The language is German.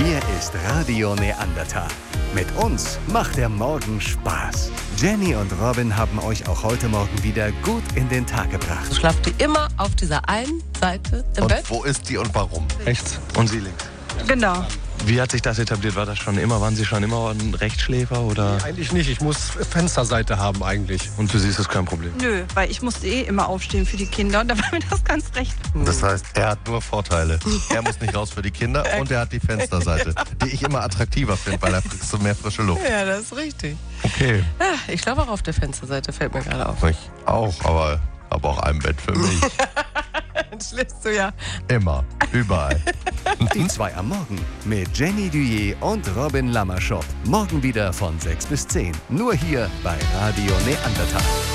Hier ist Radio Neandertal. Mit uns macht der Morgen Spaß. Jenny und Robin haben euch auch heute Morgen wieder gut in den Tag gebracht. Schlaft ihr immer auf dieser einen Seite im Bett? Und wo ist die und warum? Rechts und sie links. Genau. Wie hat sich das etabliert? Waren Sie schon immer ein Rechtschläfer oder? Eigentlich nicht. Ich muss Fensterseite haben eigentlich. Und für Sie ist das kein Problem? Nö, weil ich musste immer aufstehen für die Kinder und da war mir das ganz recht. Das heißt, er hat nur Vorteile. Er muss nicht raus für die Kinder und er hat die Fensterseite, die ich immer attraktiver finde, weil er kriegst so mehr frische Luft. Ja, das ist richtig. Okay. Ja, ich schlafe auch auf der Fensterseite, fällt mir gerade auf. Ich auch, aber habe auch ein Bett für mich. Dann schläfst du ja. Immer, überall. Die 2 am Morgen mit Jenny Duyé und Robin Lammerschott. Morgen wieder von 6 bis 10. Nur hier bei Radio Neandertal.